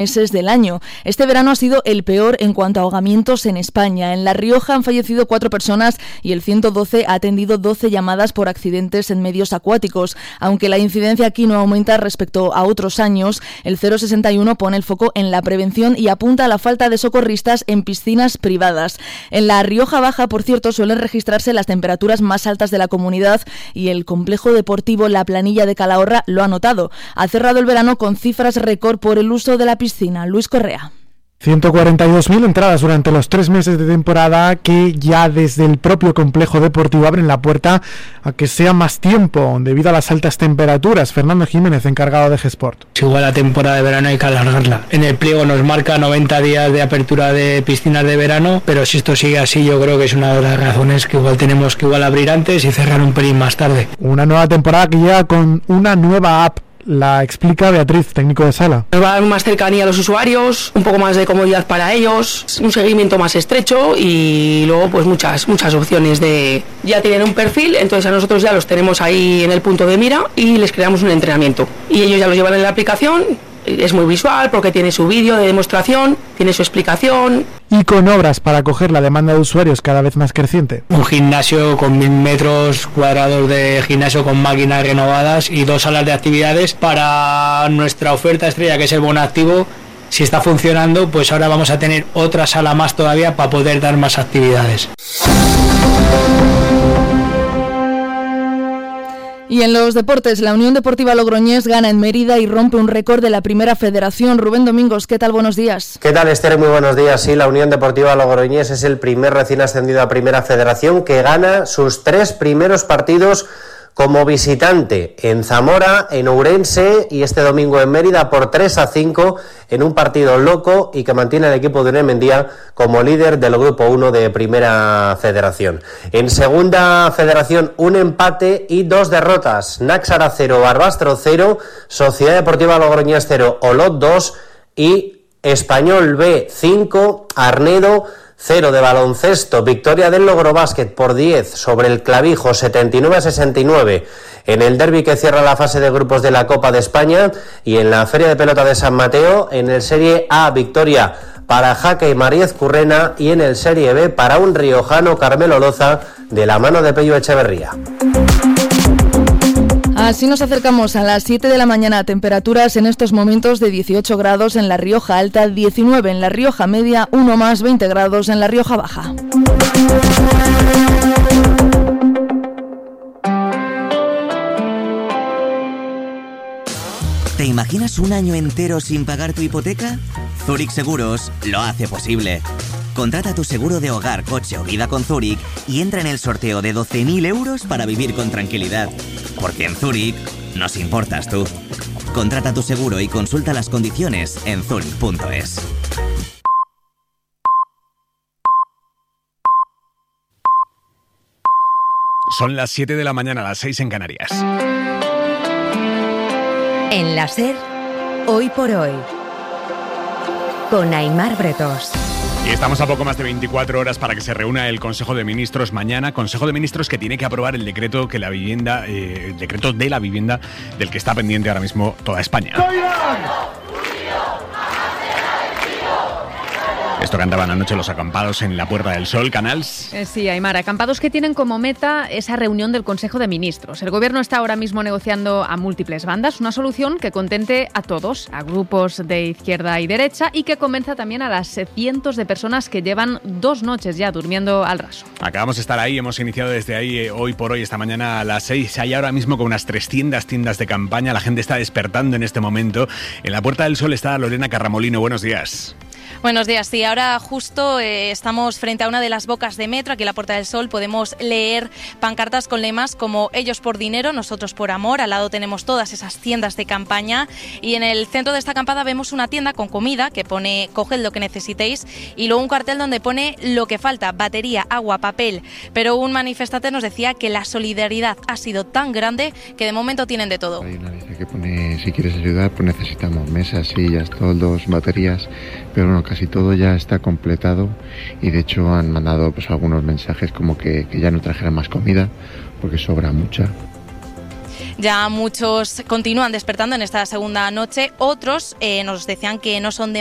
meses del año. Este verano ha sido el peor en cuanto a ahogamientos en España. En La Rioja han fallecido 4 personas y el 112 ha atendido 12 llamadas por accidentes en medios acuáticos. Aunque la incidencia aquí no aumenta respecto a otros años, el 061 pone el foco en la prevención y apunta a la falta de socorristas en piscinas privadas. En La Rioja Baja, por cierto, suelen registrarse las temperaturas más altas de la comunidad y el complejo deportivo La Planilla de Calahorra lo ha notado. Ha cerrado el verano con cifras récord por el uso de la piscina. Luis Correa. 142.000 entradas durante los 3 meses de temporada que ya desde el propio complejo deportivo abren la puerta a que sea más tiempo debido a las altas temperaturas. Fernando Jiménez, encargado de G-Sport. Igual la temporada de verano hay que alargarla. En el pliego nos marca 90 días de apertura de piscinas de verano, pero si esto sigue así yo creo que es una de las razones que igual tenemos que abrir antes y cerrar un pelín más tarde. Una nueva temporada que llega con una nueva app. La explica Beatriz, técnico de sala. Nos va a dar más cercanía a los usuarios, un poco más de comodidad para ellos, un seguimiento más estrecho y luego pues muchas opciones de... Ya tienen un perfil, entonces a nosotros ya los tenemos ahí en el punto de mira y les creamos un entrenamiento. Y ellos ya los llevan en la aplicación, es muy visual porque tiene su vídeo de demostración, tiene su explicación. Y con obras para acoger la demanda de usuarios cada vez más creciente. Un gimnasio con 1000 metros cuadrados de gimnasio con máquinas renovadas y 2 salas de actividades para nuestra oferta estrella, que es el bono activo. Si está funcionando, pues ahora vamos a tener otra sala más todavía para poder dar más actividades. Y en los deportes, la Unión Deportiva Logroñés gana en Mérida y rompe un récord de la Primera Federación. Rubén Domingos, ¿qué tal? Buenos días. ¿Qué tal, Esther? Muy buenos días. Sí, la Unión Deportiva Logroñés es el primer recién ascendido a Primera Federación que gana sus 3 primeros partidos como visitante en Zamora, en Ourense y este domingo en Mérida por 3-5 en un partido loco y que mantiene al equipo de Unai Mendía como líder del Grupo 1 de Primera Federación. En Segunda Federación, un empate y 2 derrotas. Náxara 0, Barbastro 0, Sociedad Deportiva Logroñés 0, Olot 2 y Español B 5, Arnedo 0 de baloncesto. Victoria del Logrobásquet por 10 sobre el Clavijo, 79-69 en el derbi que cierra la fase de grupos de la Copa de España. Y en la Feria de Pelota de San Mateo, en el Serie A, victoria para Jaque y Mariez Currena, y en el Serie B para un riojano, Carmelo Loza, de la mano de Pello Echeverría. Así nos acercamos a las 7 de la mañana. Temperaturas en estos momentos de 18 grados en La Rioja Alta, 19 en La Rioja Media, 1 más 20 grados en La Rioja Baja. ¿Te imaginas un año entero sin pagar tu hipoteca? Zurich Seguros lo hace posible. Contrata tu seguro de hogar, coche o vida con Zurich y entra en el sorteo de 12.000 euros para vivir con tranquilidad. Porque en Zurich nos importas tú. Contrata tu seguro y consulta las condiciones en zurich.es. Son las 7 de la mañana, las 6 en Canarias. En la SER, Hoy por Hoy, con Aimar Bretos. Y estamos a poco más de 24 horas para que se reúna el Consejo de Ministros mañana. Consejo de Ministros que tiene que aprobar el decreto el decreto de la vivienda del que está pendiente ahora mismo toda España. Esto cantaban anoche los acampados en la Puerta del Sol, Canals. Sí, Aimar, acampados que tienen como meta esa reunión del Consejo de Ministros. El Gobierno está ahora mismo negociando a múltiples bandas una solución que contente a todos, a grupos de izquierda y derecha, y que convenza también a las cientos de personas que llevan 2 noches ya durmiendo al raso. Acabamos de estar ahí, hemos iniciado desde ahí Hoy por Hoy, esta mañana a las 6. Hay ahora mismo con unas 300 tiendas de campaña. La gente está despertando en este momento. En la Puerta del Sol está Lorena Carramolino. Buenos días. Buenos días, sí, ahora justo estamos frente a una de las bocas de metro, aquí en la Puerta del Sol podemos leer pancartas con lemas como ellos por dinero, nosotros por amor. Al lado tenemos todas esas tiendas de campaña y en el centro de esta acampada vemos una tienda con comida que pone coged lo que necesitéis y luego un cartel donde pone lo que falta, batería, agua, papel, pero un manifestante nos decía que la solidaridad ha sido tan grande que de momento tienen de todo. Hay una lista que pone si quieres ayudar pues necesitamos mesas, sillas, toldos, baterías, pero bueno, casi todo ya está completado y de hecho han mandado pues algunos mensajes como que ya no trajeran más comida porque sobra mucha. Ya muchos continúan despertando en esta segunda noche, otros nos decían que no son